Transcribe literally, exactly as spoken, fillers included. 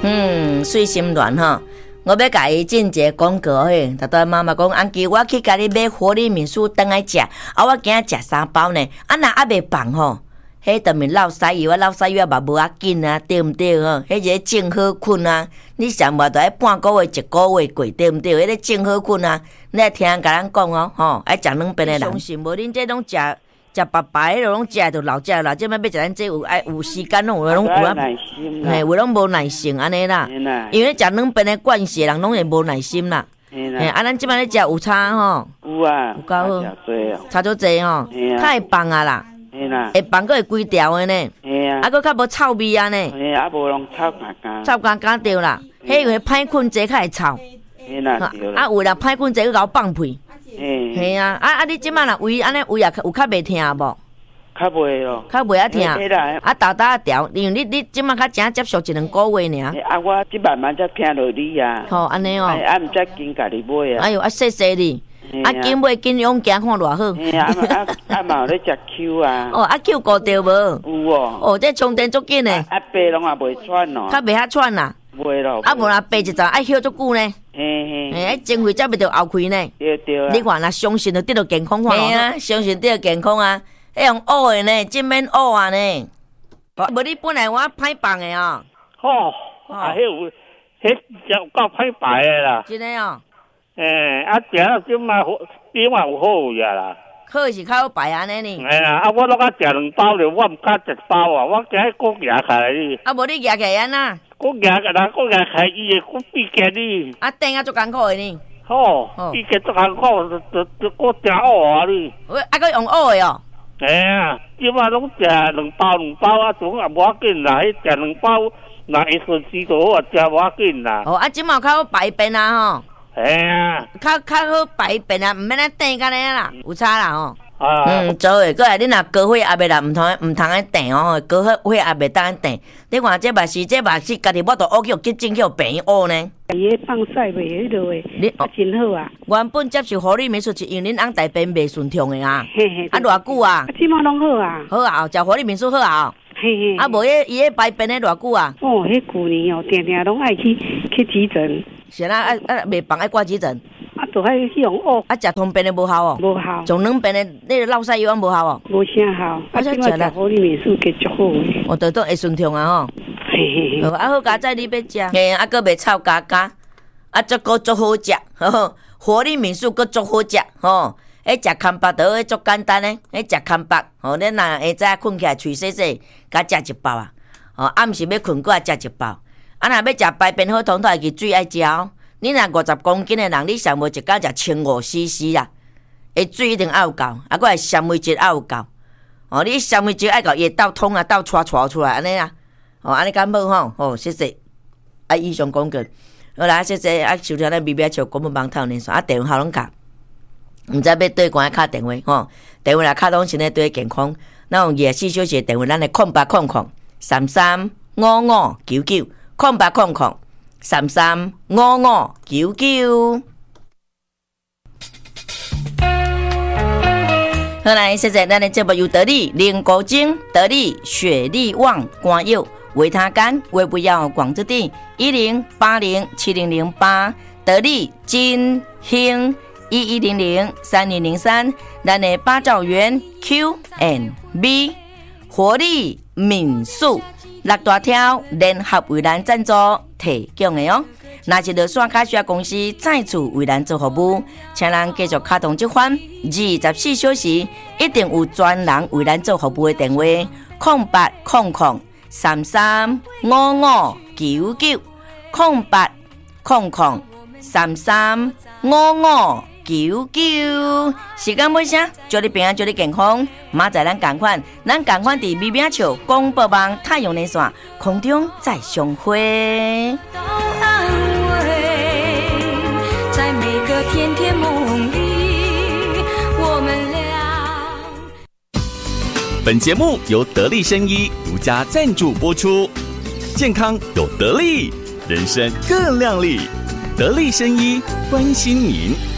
嗯，水心软吼。我要甲伊进一个广告嘿，大大妈妈讲，安琪，我去甲你买活力民宿回来食，啊，我今仔食三包呢，啊，若还袂放吼，迄等面落屎油啊，落屎油啊，嘛无要紧啊，对毋对吼？迄个正好困啊，你上无就爱半个月、一个月过，对毋对？迄个正好困啊，你来听甲咱讲哦，吼，爱食两边的人，相信无恁这拢食。食白白迄拢食着老食啦，即摆要食咱这有爱有时间拢有拢有啊，嘿，有拢无耐性安尼啦，因为食两边的惯势人拢会无耐心啦，嘿，啊，咱即摆咧食有差吼， 有啊，有够好，差足济吼，较会放啊啦，会放佫会规条的呢，啊，佫较无臭味啊呢， 啊，无拢臭干干， 臭干干对啦，迄个歹困者较会臭，啊，有啦歹困者佫甲我放屁。嘿啊，啊啊！你即摆若胃安尼胃也有较袂疼无？ 较袂咯， 较袂啊疼。啊，豆豆调，因为你你即摆较正接受一两个月尔。 啊，我即慢慢才听落你啊。 好，安尼哦。 啊，毋则紧家己买啊。 哎呦，啊谢谢你。啊，紧买紧用行看偌好。 嘿啊，啊啊嘛有咧食 Q 啊。 哦，啊 Q 顾着无？ 有哦。 哦，这充电足紧诶。 啊，背拢也袂喘咯。 较袂遐喘啦。 袂咯。 啊，无若背一阵爱休足久呢。 嘿嘿， 哎，前肺才袂着后开呢。 对对啊。 你看，若相信就得到健康看。嘿啊，相信得到健康啊！迄用乌的呢，真免乌啊呢。无你本来我歹放的哦。 吼，啊，迄有，迄有够歹摆的啦。 真诶哦。 诶，啊，食了即嘛好，比嘛有好味啊啦。 好是较好摆安尼呢。 哎呀，啊，我拢甲食两包了，我毋敢食包啊，我今日搁夹起来哩。 啊，无你夹起来安那？ 我夹个啦，我夹开伊个，我比夹你。 啊，顶啊足艰苦的呢。 吼，比夹足艰苦，就就就我真乌啊你。 喂，啊，佮用乌的哦。 哎呀，即摆拢食两包两包啊，总也无要紧啦。迄食两包，若会顺时就好啊，食无要紧啦。 哦，啊，即马较好摆便啊吼。 哎呀， 较较好摆便啊，毋免咧顶干咧啦，有差啦吼。 啊， 嗯，做诶，过来你若高血压袂啦，毋通毋通咧订哦，高血压袂当订。你看这嘛是，这嘛是家己我都乌叫急症叫病乌呢。 伊个放屎袂迄落诶，你啊真好啊！ 原本接受护理民宿是因恁翁大便袂顺畅诶啊。 嘿嘿。 啊，偌久啊？ 即马拢好啊。 好啊，食护理民宿好啊。 嘿嘿。啊， 无迄伊迄排便咧偌久啊？ 哦，迄旧年哦，定定拢爱去去急诊。 是啦，啊啊，袂放爱挂急诊。 啊，就爱去用哦。 啊，食通便的无效哦。无效。从两便的那个落屎药无效哦。 无啥效。啊，即马食护理民宿计足好诶。 我都都会顺畅啊吼。嘿嘿嘿。啊，好佳仔你要食？嘿，啊，佫袂臭嘎嘎，啊，足够足好食，吼，活力民宿佫足好食，吼。迄食康巴倒，迄足简单诶，迄食康巴，吼，恁若下早困起来喙洗洗，甲食一包啊，吼，暗时要困过来食一包。啊，若要食排便好通透的水爱食哦。你若五十公斤的人，你上无一工食千五 C C 啦，诶，水一定爱有够，啊，佫会纤维质爱有够。哦，你纤维质爱够，伊会倒通啊，倒搓搓出来安尼啦。哦，安尼敢好吼？哦，谢谢。啊，以上讲过，好啦，谢谢啊，收听咱微微笑广播网透连线啊，电话拢教，毋知要对关敲电话吼，电话来敲拢是咧对健康。咱用廿四小时的电话，咱的空八空空三三五五九九空八空空。三三五五九九，好来，现在咱的节目由得力灵骨精、得力雪力旺、肝药、维他肝、胃不药、广之地一零八零七零零八，得力金兴一一零零三零零三，咱的八兆元 Q and B 活力民宿。六大条联合为咱赞助提供的哦，若是落线卡需要公司再次为咱做服务，请咱继续卡通这款二十四小时一定有专人为咱做服务的电话：空八空空三三五五九九空八空空三三五五九九。时间尾声，祝你平安，祝你健康。明仔咱同款，咱同款伫微微笑广播网太阳连线空中再相会。在每个甜甜梦里，我们俩。 本节目由得力生医独家赞助播出，健康有得力，人生更亮丽。得力生医关心您。